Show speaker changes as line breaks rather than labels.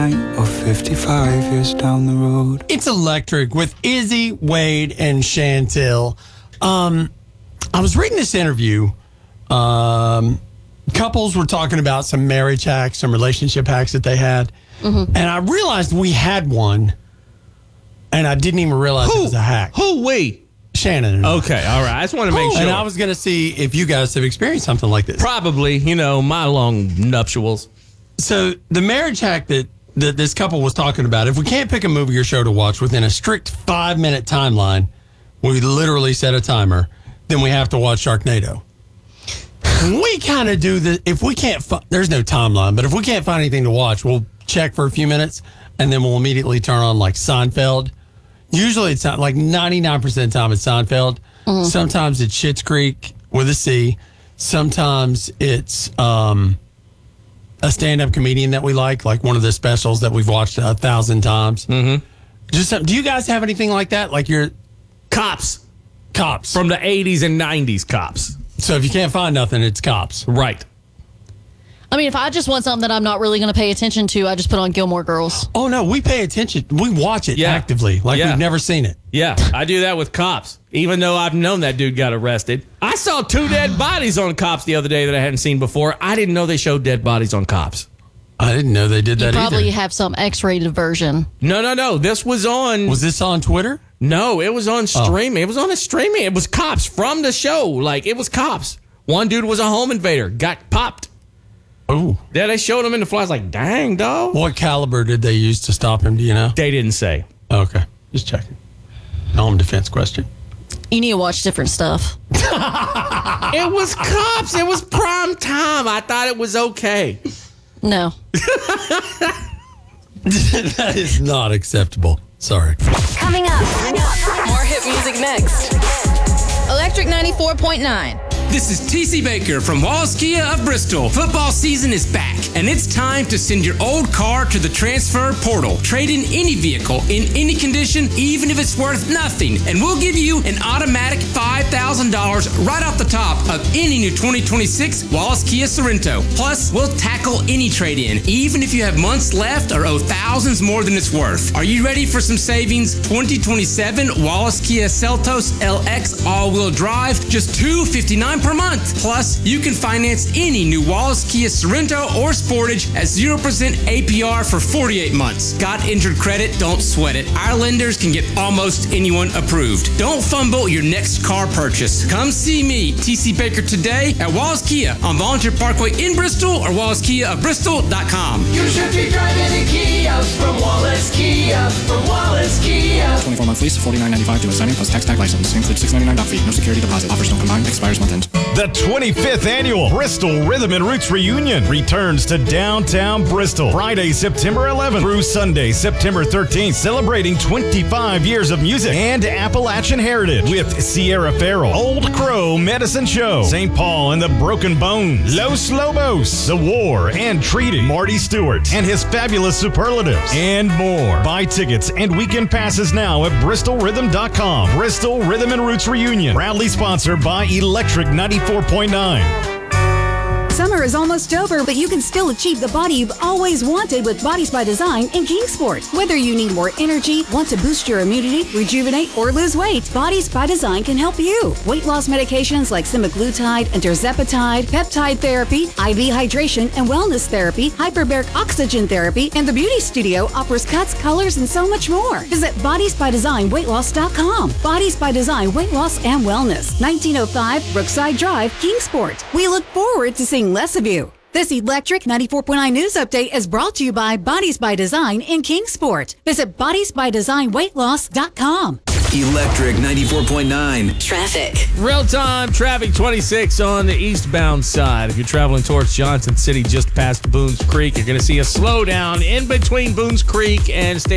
tonight or 55 years down the road.
It's Electric with Izzy, Wade, and Chantel. I was reading this interview. Couples were talking about some marriage hacks, some relationship hacks that they had. Mm-hmm. And I realized we had one, and I didn't even realize it was a hack.
Who we?
Shannon and I.
Okay, all right. I just want to make sure.
And I was going to see if you guys have experienced something like this.
Probably, my long nuptials.
So the marriage hack that this couple was talking about, if we can't pick a movie or show to watch within a strict 5-minute timeline, we literally set a timer, then we have to watch Sharknado. We kind of do the, if we can't, there's no timeline, but if we can't find anything to watch, we'll check for a few minutes, and then we'll immediately turn on like Seinfeld. Usually it's not like 99% of the time it's Seinfeld. Mm-hmm. Sometimes it's Schitt's Creek with a C. Sometimes it's a stand-up comedian that we like one of the specials that we've watched 1,000 times. Mm-hmm. Do you guys have anything like that? Like your
Cops.
From
the 80s and 90s Cops.
So if you can't find nothing, it's Cops.
Right.
I mean, if I just want something that I'm not really going to pay attention to, I just put on Gilmore Girls.
Oh, no, we pay attention. We watch it actively, we've never seen it.
Yeah, I do that with Cops, even though I've known that dude got arrested. I saw 2 dead bodies on Cops the other day that I hadn't seen before. I didn't know they showed dead bodies on Cops.
I didn't know they did that either.
You probably have some X-rated version.
No. This was on...
Was this on Twitter?
No, it was on streaming. It was on a streaming. It was Cops from the show. It was Cops. One dude was a home invader, got popped.
Oh.
Yeah, they showed him in the flies dang, dog.
What caliber did they use to stop him, do you know?
They didn't say.
Okay, just checking. Home defense question.
You need to watch different stuff.
It was Cops. It was prime time. I thought it was okay.
No.
That is not acceptable. Sorry.
Coming up. More hit music next. Electric 94.9.
This is TC Baker from Wallace Kia of Bristol. Football season is back, and it's time to send your old car to the transfer portal. Trade in any vehicle in any condition, even if it's worth nothing, and we'll give you an automatic $5,000 right off the top of any new 2026 Wallace Kia Sorento. Plus, we'll tackle any trade-in, even if you have months left or owe thousands more than it's worth. Are you ready for some savings? 2027 Wallace Kia Seltos LX all-wheel drive, just $259 per month. Plus, you can finance any new Wallace Kia Sorento or Sportage at 0% APR for 48 months. Got injured credit? Don't sweat it. Our lenders can get almost anyone approved. Don't fumble your next car purchase. Come see me, TC Baker, today at Wallace Kia on Volunteer Parkway in Bristol or WallaceKiaofBristol.com.
You should be driving a Kia from Wallace Kia. From Wallace Kia.
24-month lease, $49.95 due at signing plus tax tag license. Includes $6.99 doc fee. No security deposit. Offers don't combine. Expires month end.
The 25th annual Bristol Rhythm and Roots Reunion returns to downtown Bristol Friday, September 11th through Sunday, September 13th, celebrating 25 years of music and Appalachian heritage with Sierra Farrell, Old Crow Medicine Show, St. Paul and the Broken Bones, Los Lobos, The War and Treaty, Marty Stewart and his fabulous superlatives, and more. Buy tickets and weekend passes now at bristolrhythm.com. Bristol Rhythm and Roots Reunion, proudly sponsored by Electric 94.9.
Summer is almost over, but you can still achieve the body you've always wanted with Bodies by Design in Kingsport. Whether you need more energy, want to boost your immunity, rejuvenate, or lose weight, Bodies by Design can help you. Weight loss medications like semaglutide, tirzepatide, peptide therapy, IV hydration and wellness therapy, hyperbaric oxygen therapy, and the Beauty Studio offers cuts, colors, and so much more. Visit BodiesByDesignWeightLoss.com. Bodies by Design Weight Loss and Wellness, 1905 Brookside Drive, Kingsport. We look forward to seeing less of you. This Electric 94.9 news update is brought to you by Bodies by Design in Kingsport. Visit BodiesByDesignWeightLoss.com.
Electric 94.9.
Traffic.
Real-time traffic 26 on the eastbound side. If you're traveling towards Johnson City just past Boones Creek, you're going to see a slowdown in between Boones Creek and State